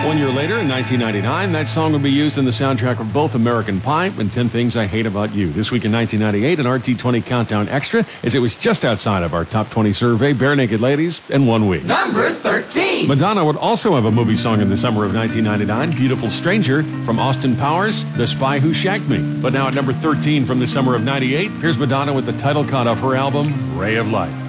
1 year later, in 1999, that song would be used in the soundtrack of both American Pie and 10 Things I Hate About You. This week in 1998, an RT20 Countdown Extra, as it was just outside of our top 20 survey, Bare Naked Ladies in 1 week. Number 13. Madonna would also have a movie song in the summer of 1999, Beautiful Stranger, from Austin Powers, The Spy Who Shagged Me. But now at number 13 from the summer of 98, here's Madonna with the title cut of her album, Ray of Light.